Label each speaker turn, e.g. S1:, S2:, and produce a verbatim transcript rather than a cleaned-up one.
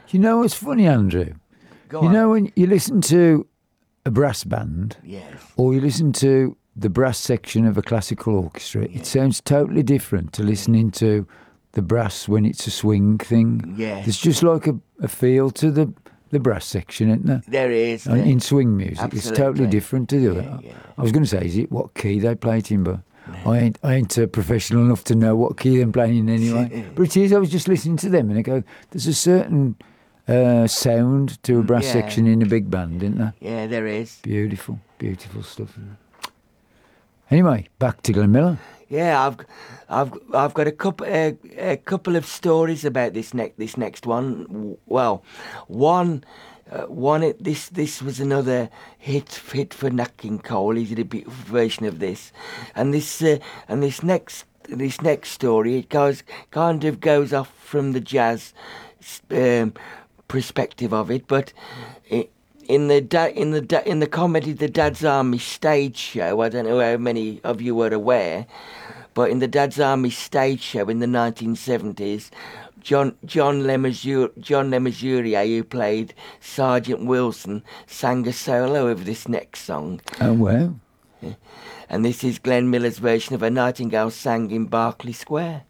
S1: You know what's funny, Andrew?
S2: Go
S1: you
S2: on.
S1: know when you listen to a brass band,
S2: Yes.
S1: or you listen to the brass section of a classical orchestra,
S2: Yeah.
S1: it sounds totally different to listening to the brass when it's a swing thing.
S2: Yes.
S1: There's just like a, a feel to the, the brass section, isn't there?
S2: There is.
S1: And
S2: there-
S1: in swing music, it's totally
S2: Absolutely.
S1: different to the
S2: Yeah,
S1: other.
S2: yeah.
S1: I was going to say, is it what key they play it in, but I ain't I ain't uh, professional enough to know what key they're playing in anyway. But it is. I was just listening to them, and I go, there's a certain uh, sound to a brass
S2: Yeah.
S1: section in a big band, isn't there?
S2: Yeah, there is.
S1: Beautiful, beautiful stuff. Anyway, back to Glenn Miller.
S2: Yeah, I've, I've, I've got a couple, uh, a couple of stories about this next, this next one. W- Well, one, uh, one. It, this, this was another hit, hit for Nat King Cole. He did a bit version of this, and this, uh, and this next, this next story, it goes, kind of goes off from the jazz, um, perspective of it, but. It, In the da- in the da- in the comedy The Dad's Army stage show, I don't know how many of you were aware, but in the Dad's Army stage show in the nineteen seventies, John John Lemazur- John Lemazurier, who played Sergeant Wilson, sang a solo of this next song,
S1: Oh well,
S2: and this is Glenn Miller's version of A Nightingale Sang in Berkeley Square.